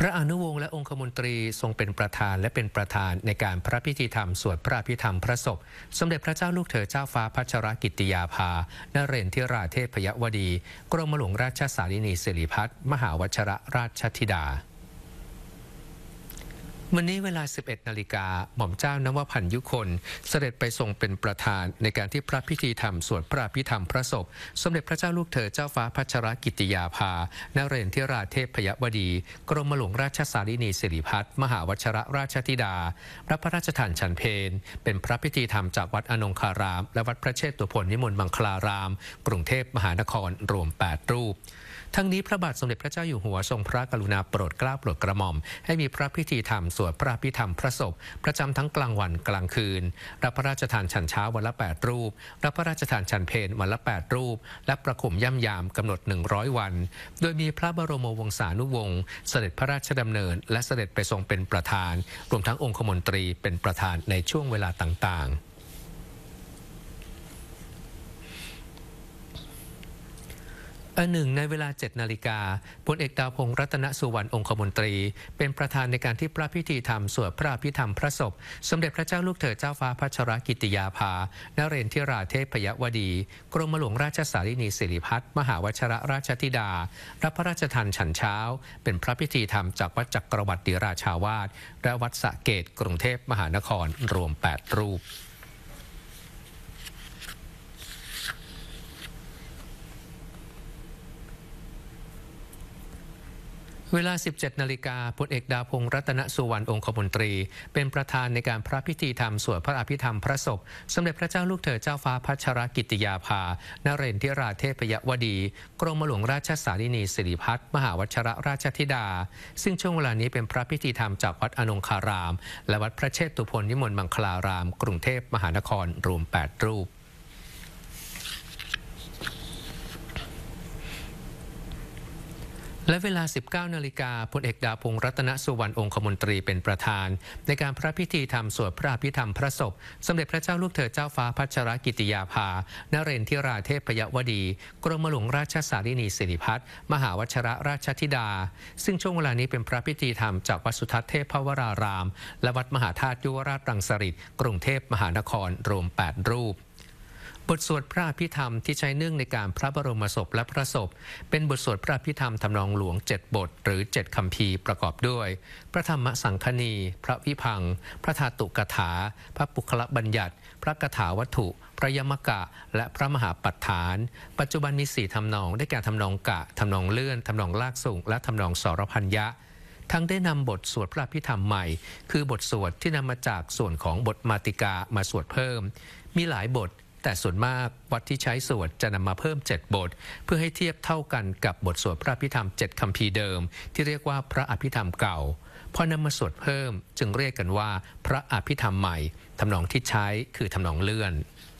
ระอนุวงศ์และองคมนตรีทรงเป็นประธานและเป็นประธานในการพระพิธีธรรมสวดพระอภิธรรมพระศพสมเด็จพระเจ้าลูกเธอเจ้าฟ้าพัชรกิติยาภานเรนทิราเทพยวดีกรมหลวงราชสารินีสิริพัฒน์มหาวชรราชธิดาวันนี้เวลา 11 นาฬิกาหม่อมเจ้านวพันธ์ยุคนเสด็จไปทรงเป็นประธานในการที่พระพิธีธรรมสวดพระอภิธรรมพระศพสมเด็จพระเจ้าลูกเธอเจ้าฟ้าพัชรกิติยาภานเรนทิราเทพยวดีกรมหลวงราชสารินีสิริพัฒน์มหาวชรราชธิดารับพระราชทานฉันเพลเป็นพระพิธีธรรมจากวัดอนงคารามและวัดพระเชตุพนนิมนต์มังคลารามกรุงเทพมหานครรวม 8 รูปทั้งนี้พระบาทสมเด็จพระเจ้าอยู่หัวทรงพระกรุณาโปรดเกล้าโปรดกระหม่อมให้มีพระพิธีธรรมสวดพระอภิธรรมพระศพประจำทั้งกลางวันกลางคืนรับพระราชทานฉันเช้าวันละ 8 รูปรับพระราชทานฉันเพลวันละ 8 รูปและประคุมย่ำยามกำหนด 100 วันโดยมีพระบรมวงศานุวงศ์เสด็จพระราชดำเนินและเสด็จไปทรงเป็นประธานรวมทั้งองคมนตรีเป็นประธานในช่วงเวลาต่างๆอันหนึ่งในเวลา 7 นาฬิกาพลเอกดาวพงษ์รัตนสุวรรณองคมนตรีเป็นประธานในการที่พระพิธีธรรมสวดพระอภิธรรมพระศพสมเด็จพระเจ้าลูกเธอเจ้าฟ้าพัชรกิติยาภานเรนทิราเทพยวดีกรมหลวงราชสารินีสิริพัฒน์มหาวชรราชธิดารับพระราชทานฉันเช้าเป็นพระพิธีธรรมจากวัดจักรวรรดิราชาวาสและวัดสระเกตกรุงเทพมหานครรวม 8 รูปเวลา 17 นาฬิกาพลเอกดาวพงษ์รัตนสุวรรณองคมนตรีเป็นประธานในการพระพิธีธรรมสวดพระอภิธรรมพระศพสมเด็จพระเจ้าลูกเธอเจ้าฟ้าพัชรกิติยาภานเรนทิราเทพยวดีกรมหลวงราชสารินีสิริพัฒน์มหาวชรราชธิดาซึ่งช่วงเวลานี้เป็นพระพิธีธรรมจากวัดอนงคารามและวัดพระเชตุพนนิมนต์มังคลารามกรุงเทพมหานครรวม 8 รูปและเวลา 19 นาฬิกาพลเอกดาวพงษ์รัตนสุวรรณองคมนตรีเป็นประธานในการพระพิธีธรรมสวดพระอภิธรรมพระศพสมเด็จพระเจ้าลูกเธอเจ้าฟ้าพัชรกิติยาภานเรนทิราเทพยวดีกรมหลวงราชสารินีสิริพัฒน์มหาวชรราชธิดาซึ่งช่วงเวลานี้เป็นพระพิธีธรรมจากวัดสุทัศน์เทพวรารามและวัดมหาธาตุยุวราชรังสฤษฎ์กรุงเทพมหานครรวม 8 รูปบทสวดพระอภิธรรมที่ใช้เนื่องในการพระบรมศพและพระศพเป็นบทสวดพระอภิธรรมทำนองหลวง7 บทหรือ7 คัมภีร์ประกอบด้วยพระธรรมสังคณีพระวิพังค์พระธาตุกถาพระปุคละบัญญัติพระกถาวัตถุพระยมกะและพระมหาปัฏฐานปัจจุบันมี4 ทำนองได้แก่ทำนองกะทำนองเลื่อนทำนองลากสูงและทำนองสรพัญญะทั้งได้นำบทสวดพระอภิธรรมใหม่คือบทสวดที่นำมาจากส่วนของบทมาติกามาสวดเพิ่มมีหลายบทแต่ส่วนมากวัดที่ใช้สวดจะนำมาเพิ่ม7 บทเพื่อให้เทียบเท่ากันกับบทสวดพระอภิธรรม7 คัมภีร์เดิมที่เรียกว่าพระอภิธรรมเก่าพอนำมาสวดเพิ่มจึงเรียกกันว่าพระอภิธรรมใหม่ทำนองที่ใช้คือทำนองเลื่อน